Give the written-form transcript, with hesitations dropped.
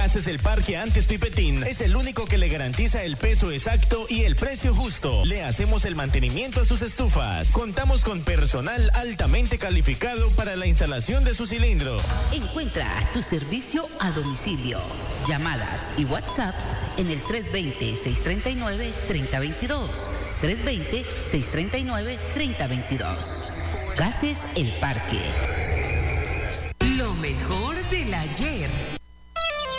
Gases El Parque Antes Pipetín es el único que le garantiza el peso exacto y el precio justo. Le hacemos el mantenimiento a sus estufas. Contamos con personal altamente calificado para la instalación de su cilindro. Encuentra tu servicio a domicilio. Llamadas y WhatsApp en el 320-639-3022. 320-639-3022. Gases El Parque.